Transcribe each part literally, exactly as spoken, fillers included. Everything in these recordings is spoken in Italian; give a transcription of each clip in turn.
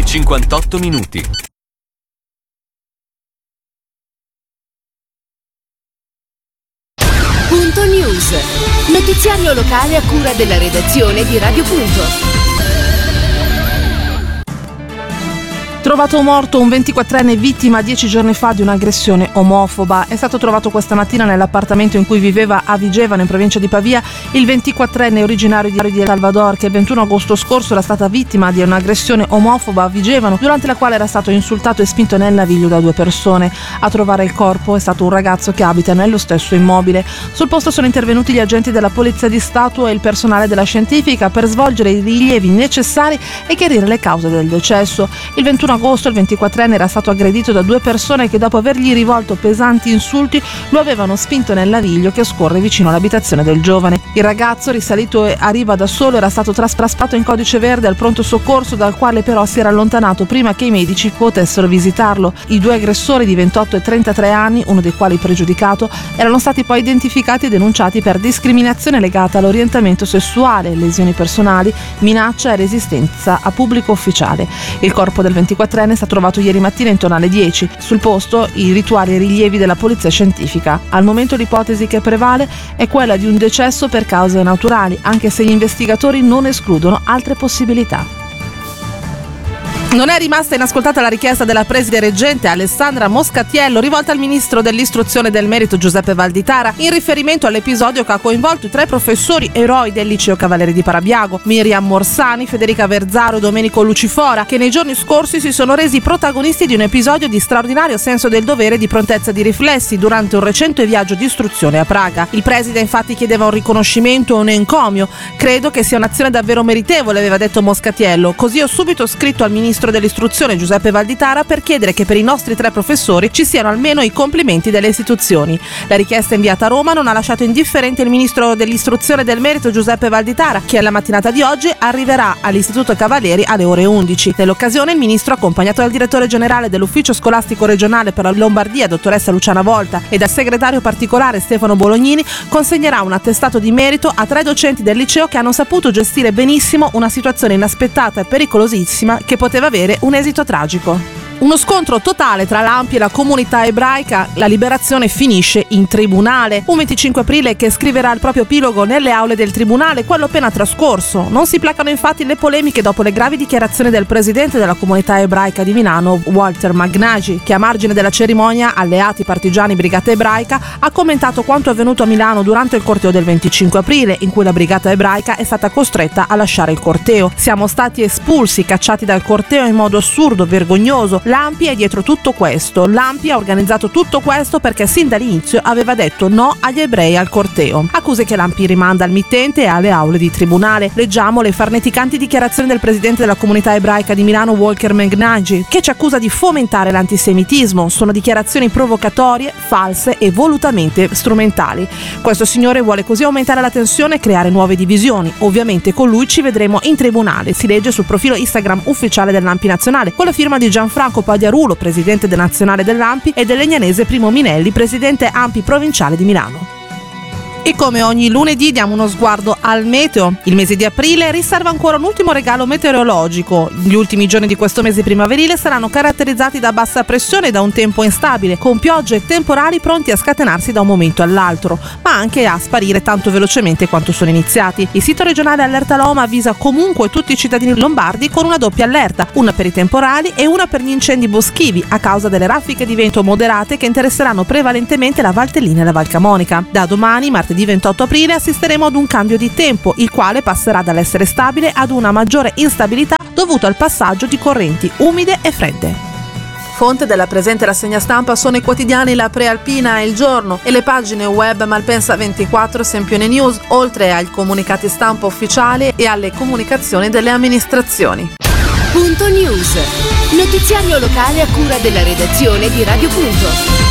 cinquantotto minuti. Punto News. Notiziario locale a cura della redazione di Radio Punto. Trovato morto un ventiquattrenne vittima dieci giorni fa di un'aggressione omofoba. È stato trovato questa mattina nell'appartamento in cui viveva a Vigevano, in provincia di Pavia, il ventiquattrenne originario di El Salvador, che il ventuno agosto scorso era stata vittima di un'aggressione omofoba a Vigevano, durante la quale era stato insultato e spinto nel naviglio da due persone. A trovare il corpo è stato un ragazzo che abita nello stesso immobile. Sul posto sono intervenuti gli agenti della Polizia di Stato e il personale della scientifica per svolgere i rilievi necessari e chiarire le cause del decesso. Il ventuno agosto il ventiquattrenne era stato aggredito da due persone che, dopo avergli rivolto pesanti insulti, lo avevano spinto nel naviglio che scorre vicino all'abitazione del giovane. Il ragazzo, risalito a riva da solo, era stato trasportato in codice verde al pronto soccorso, dal quale però si era allontanato prima che i medici potessero visitarlo. I due aggressori di ventotto e trentatré anni, uno dei quali pregiudicato, erano stati poi identificati e denunciati per discriminazione legata all'orientamento sessuale, lesioni personali, minaccia e resistenza a pubblico ufficiale. Il corpo del ventiquattrenne è stato trovato ieri mattina intorno alle dieci. Sul posto i rituali rilievi della polizia scientifica. Al momento l'ipotesi che prevale è quella di un decesso per cause naturali, anche se gli investigatori non escludono altre possibilità. Non è rimasta inascoltata la richiesta della preside reggente Alessandra Moscatiello, rivolta al ministro dell'istruzione e del merito Giuseppe Valditara, in riferimento all'episodio che ha coinvolto i tre professori eroi del liceo Cavalieri di Parabiago, Miriam Morsani, Federica Verzaro e Domenico Lucifora, che nei giorni scorsi si sono resi protagonisti di un episodio di straordinario senso del dovere e di prontezza di riflessi durante un recente viaggio di istruzione a Praga. Il preside infatti chiedeva un riconoscimento e un encomio. Credo che sia un'azione davvero meritevole, aveva detto Moscatiello. Così ho subito scritto al ministro dell'istruzione Giuseppe Valditara per chiedere che per i nostri tre professori ci siano almeno i complimenti delle istituzioni. La richiesta inviata a Roma non ha lasciato indifferente il ministro dell'istruzione e del merito Giuseppe Valditara, che alla mattinata di oggi arriverà all'Istituto Cavalieri alle ore undici. Nell'occasione il ministro, accompagnato dal direttore generale dell'ufficio scolastico regionale per la Lombardia, dottoressa Luciana Volta, e dal segretario particolare Stefano Bolognini, consegnerà un attestato di merito a tre docenti del liceo che hanno saputo gestire benissimo una situazione inaspettata e pericolosissima che poteva avere un esito tragico. Uno scontro totale tra l'A M P I e la comunità ebraica, la liberazione finisce in tribunale. Un venticinque aprile che scriverà il proprio epilogo nelle aule del tribunale, quello appena trascorso. Non si placano infatti le polemiche dopo le gravi dichiarazioni del presidente della comunità ebraica di Milano, Walter Magnagi, che a margine della cerimonia Alleati Partigiani Brigata Ebraica ha commentato quanto avvenuto a Milano durante il corteo del venticinque aprile, in cui la brigata ebraica è stata costretta a lasciare il corteo. Siamo stati espulsi, cacciati dal corteo in modo assurdo, vergognoso. L'A M P I è dietro tutto questo. L'A M P I ha organizzato tutto questo perché sin dall'inizio aveva detto no agli ebrei al corteo. Accuse che l'A M P I rimanda al mittente e alle aule di tribunale. Leggiamo le farneticanti dichiarazioni del presidente della comunità ebraica di Milano, Walter Magnagi, che ci accusa di fomentare l'antisemitismo. Sono dichiarazioni provocatorie, false e volutamente strumentali. Questo signore vuole così aumentare la tensione e creare nuove divisioni. Ovviamente con lui ci vedremo in tribunale, si legge sul profilo Instagram ufficiale dell'A M P I nazionale, con la firma di Gianfranco Pagliarulo, presidente del nazionale dell'A M P I, e del legnanese Primo Minelli, presidente A M P I provinciale di Milano. E come ogni lunedì diamo uno sguardo al meteo. Il mese di aprile riserva ancora un ultimo regalo meteorologico. Gli ultimi giorni di questo mese primaverile saranno caratterizzati da bassa pressione e da un tempo instabile, con piogge e temporali pronti a scatenarsi da un momento all'altro, ma anche a sparire tanto velocemente quanto sono iniziati. Il sito regionale Allerta Loma avvisa comunque tutti i cittadini lombardi con una doppia allerta, una per i temporali e una per gli incendi boschivi, a causa delle raffiche di vento moderate che interesseranno prevalentemente la Valtellina e la Val Camonica. Da domani, martedì ventotto aprile, assisteremo ad un cambio di tempo, il quale passerà dall'essere stabile ad una maggiore instabilità dovuto al passaggio di correnti umide e fredde. Fonte della presente rassegna stampa sono i quotidiani La Prealpina e Il Giorno e le pagine web Malpensa ventiquattro e Sempione News, oltre ai comunicati stampa ufficiali e alle comunicazioni delle amministrazioni. Punto News, notiziario locale a cura della redazione di Radio Punto.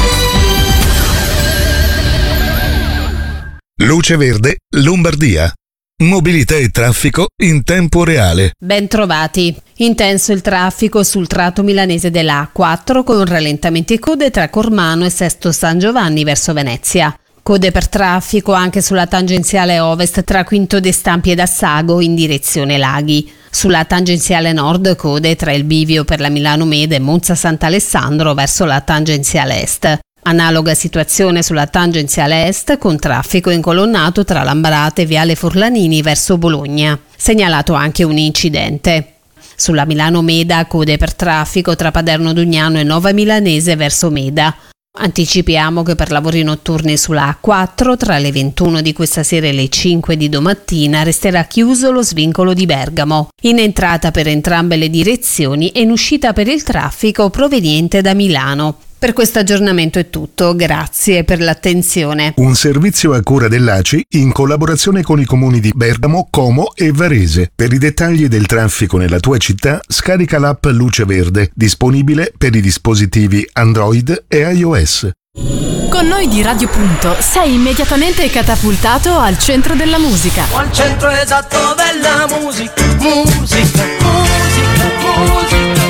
Luce Verde, Lombardia. Mobilità e traffico in tempo reale. Ben trovati. Intenso il traffico sul tratto milanese della A quattro con rallentamenti e code tra Cormano e Sesto San Giovanni verso Venezia. Code per traffico anche sulla tangenziale ovest tra Quinto de Stampi ed Assago in direzione Laghi. Sulla tangenziale nord code tra il bivio per la Milano Mede e Monza Sant'Alessandro verso la tangenziale est. Analoga situazione sulla tangenziale est con traffico incolonnato tra Lambrate e Viale Forlanini verso Bologna. Segnalato anche un incidente. Sulla Milano Meda code per traffico tra Paderno Dugnano e Nova Milanese verso Meda. Anticipiamo che per lavori notturni sulla A quattro tra le ventuno di questa sera e le cinque di domattina resterà chiuso lo svincolo di Bergamo, in entrata per entrambe le direzioni e in uscita per il traffico proveniente da Milano. Per questo aggiornamento è tutto, grazie per l'attenzione. Un servizio a cura dell'A C I in collaborazione con i comuni di Bergamo, Como e Varese. Per i dettagli del traffico nella tua città, scarica l'app Luce Verde, disponibile per i dispositivi Android e iOS. Con noi di Radio Punto sei immediatamente catapultato al centro della musica. Al centro esatto della musica, musica, musica, musica,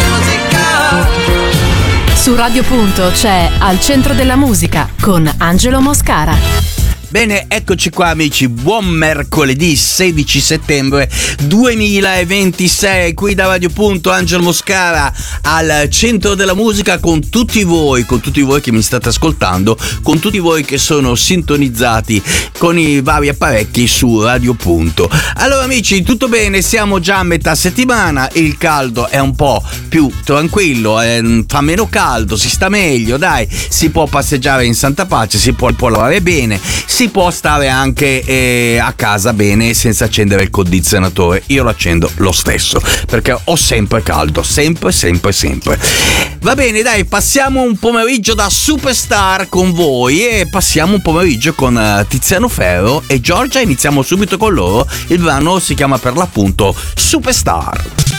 musica. Su Radio Punto c'è Al centro della musica con Angelo Moscara. Bene, eccoci qua amici, buon mercoledì sedici settembre duemilaventisei, qui da Radio Punto, Angelo Moscara al centro della musica con tutti voi, con tutti voi che mi state ascoltando, con tutti voi che sono sintonizzati con i vari apparecchi su Radio Punto. Allora amici, tutto bene, siamo già a metà settimana, il caldo è un po' più tranquillo, eh, fa meno caldo, si sta meglio, dai, si può passeggiare in santa pace, si può, può lavorare bene, si Si può stare anche eh, a casa bene senza accendere il condizionatore. Io lo accendo lo stesso perché ho sempre caldo, sempre, sempre, sempre. Va bene, dai, passiamo un pomeriggio da superstar con voi e passiamo un pomeriggio con uh, Tiziano Ferro e Giorgia. Iniziamo subito con loro. Il brano si chiama per l'appunto Superstar.